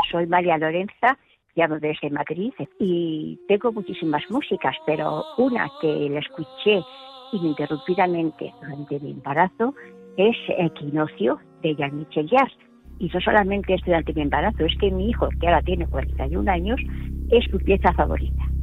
soy María Lorenza, llamo desde Madrid y tengo muchísimas músicas, pero una que la escuché ininterrumpidamente durante mi embarazo es Equinoccio de Jean-Michel Jarre. Y no solamente es durante mi embarazo, es que mi hijo, que ahora tiene 41 años, es su pieza favorita.